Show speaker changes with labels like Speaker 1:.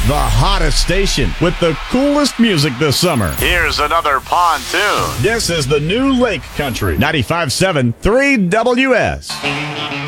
Speaker 1: The hottest station with the coolest music this summer.
Speaker 2: Here's another pontoon.
Speaker 1: This is the new Lake Country 95.7 3WS.